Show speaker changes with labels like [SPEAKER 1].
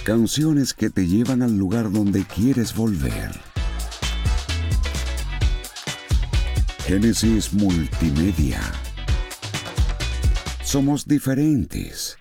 [SPEAKER 1] Canciones que te llevan al lugar donde quieres volver. Génesis Multimedia. Somos diferentes.